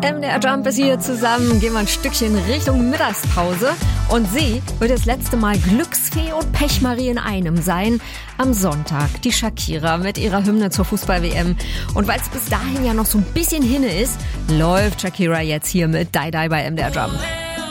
MDR Jump ist hier zusammen. Gehen wir ein Stückchen Richtung Mittagspause. Und sie wird das letzte Mal Glücksfee und Pechmarie in einem sein. Am Sonntag die Shakira mit ihrer Hymne zur Fußball-WM. Und weil es bis dahin ja noch so ein bisschen hinne ist, läuft Shakira jetzt hier mit Die Die bei MDR Jump.